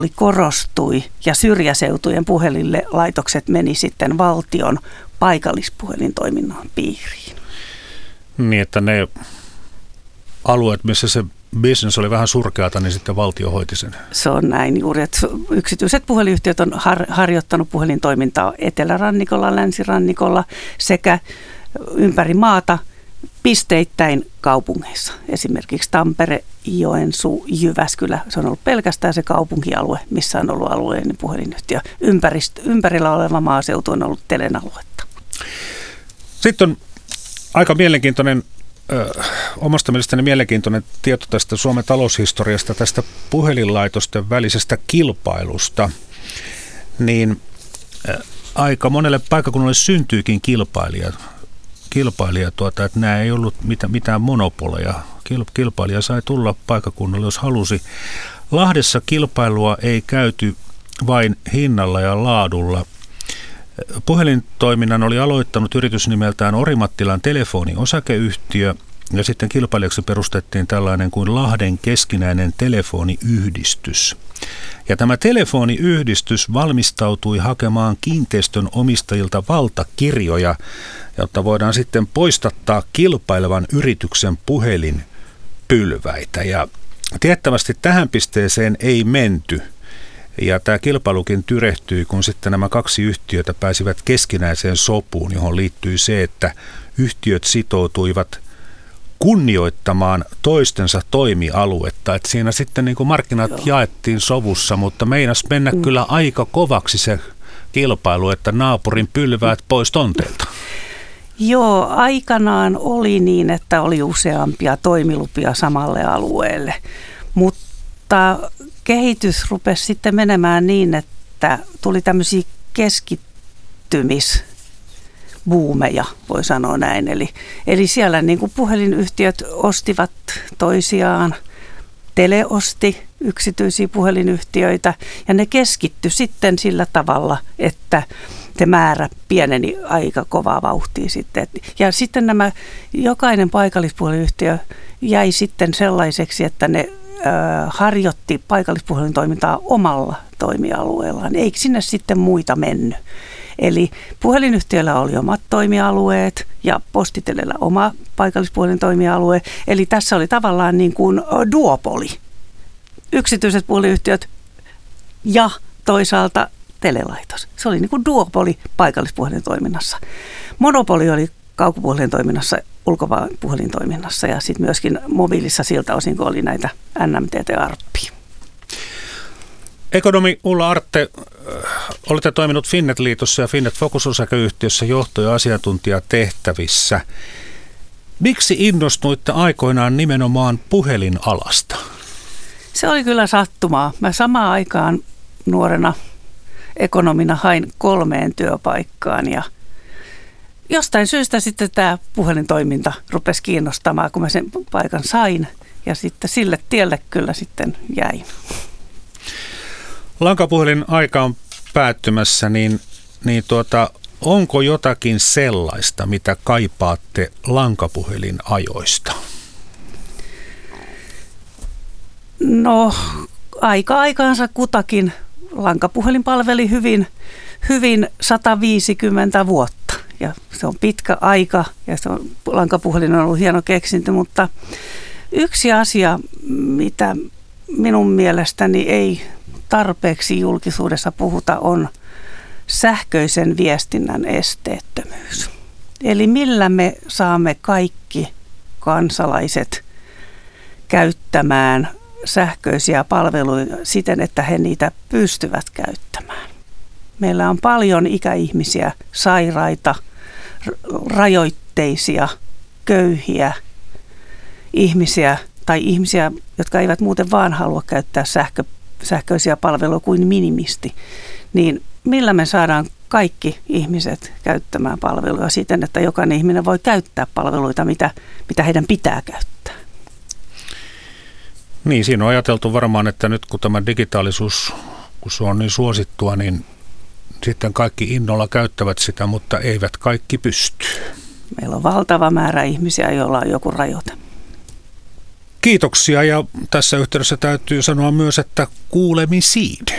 korostui ja syrjäseutujen puhelinlaitokset meni sitten valtion paikallispuhelintoiminnan piiriin. Niin, että ne alueet, missä se business oli vähän surkeata, niin sitten valtio hoiti sen. Se on näin juuri, että yksityiset puhelinyhtiöt on harjoittanut puhelintoimintaa etelärannikolla, länsirannikolla sekä ympäri maata pisteittäin kaupungeissa. Esimerkiksi Tampere, Joensuu, Jyväskylä. Se on ollut pelkästään se kaupunkialue, missä on ollut alueellinen puhelinyhtiö. Ympärillä oleva maaseutu on ollut Telen aluetta. Sitten on aika mielenkiintoinen, omasta mielestäni mielenkiintoinen tieto tästä Suomen taloushistoriasta, tästä puhelinlaitosten välisestä kilpailusta. Niin aika monelle paikkakunnalle syntyykin kilpailija että nämä ei ollut mitään monopoleja. Kilpailija sai tulla paikkakunnalle, jos halusi. Lahdessa kilpailua ei käyty vain hinnalla ja laadulla. Puhelintoiminnan oli aloittanut yritys nimeltään Orimattilan telefoniosakeyhtiö, ja sitten kilpailijaksi perustettiin tällainen kuin Lahden keskinäinen telefoniyhdistys. Ja tämä telefoniyhdistys valmistautui hakemaan kiinteistön omistajilta valtakirjoja, jotta voidaan sitten poistattaa kilpailevan yrityksen puhelinpylväitä. Ja tiettävästi tähän pisteeseen ei menty. Ja tämä kilpailukin tyrehtyi, kun sitten nämä kaksi yhtiötä pääsivät keskinäiseen sopuun, johon liittyi se, että yhtiöt sitoutuivat kunnioittamaan toistensa toimialuetta. Että siinä sitten niin kuin markkinat jaettiin sovussa, mutta meinasi mennä kyllä aika kovaksi se kilpailu, että naapurin pylväät pois tonteilta. Joo, aikanaan oli niin, että oli useampia toimilupia samalle alueelle, mutta kehitys rupesi sitten menemään niin, että tuli tämmöisiä keskittymisbuumeja, voi sanoa näin. Eli siellä niin kuin puhelinyhtiöt ostivat toisiaan, Tele osti yksityisiä puhelinyhtiöitä ja ne keskittyi sitten sillä tavalla, että se määrä pieneni aika kovaa vauhtia sitten. Ja sitten jokainen paikallispuhelinyhtiö jäi sitten sellaiseksi, että ne harjoitti paikallispuhelintoimintaa omalla toimialueellaan. Eikö sinne sitten muita mennyt? Eli puhelinyhtiöllä oli omat toimialueet ja Postitelellä oma paikallispuhelintoimialue. Eli tässä oli tavallaan niin kuin duopoli. Yksityiset puhelinyhtiöt ja toisaalta telelaitos. Se oli niin kuin duopoli paikallispuhelintoiminnassa. Monopoli oli kaukopuhelintoiminnassa, ulkopuhelintoiminnassa ja sitten myöskin mobiilissa siltä osin, kun oli näitä NMTT-arppia. Ekonomi Ulla Artte, olette toiminut Finnet-liitossa ja Finnet Focus-osakeyhtiössä johto- ja asiantuntijatehtävissä. Miksi innostuitte aikoinaan nimenomaan puhelinalasta? Se oli kyllä sattumaa. Mä samaan aikaan nuorena ekonomina hain 3 työpaikkaan ja jostain syystä sitten tämä puhelintoiminta rupesi kiinnostamaan, kun mä sen paikan sain ja sitten sille tielle kyllä sitten jäin. Lankapuhelin aika on päättymässä, niin onko jotakin sellaista, mitä kaipaatte lankapuhelin ajoista? No, aikaansa kutakin. Lankapuhelin palveli hyvin 150 vuotta ja se on pitkä aika ja lankapuhelin on ollut hieno keksintö, mutta yksi asia, mitä minun mielestäni ei tarpeeksi julkisuudessa puhuta, on sähköisen viestinnän esteettömyys. Eli millä me saamme kaikki kansalaiset käyttämään sähköisiä palveluja siten, että he niitä pystyvät käyttämään. Meillä on paljon ikäihmisiä, sairaita, rajoitteisia, köyhiä ihmisiä tai ihmisiä, jotka eivät muuten vaan halua käyttää sähköisiä palveluja kuin minimisti. Niin millä me saadaan kaikki ihmiset käyttämään palveluja siten, että jokainen ihminen voi käyttää palveluita, mitä heidän pitää käyttää? Niin, siinä on ajateltu varmaan, että nyt kun tämä digitaalisuus, kun se on niin suosittua, niin sitten kaikki innolla käyttävät sitä, mutta eivät kaikki pysty. Meillä on valtava määrä ihmisiä, joilla on joku rajoite. Kiitoksia ja tässä yhteydessä täytyy sanoa myös, että kuulemisiin.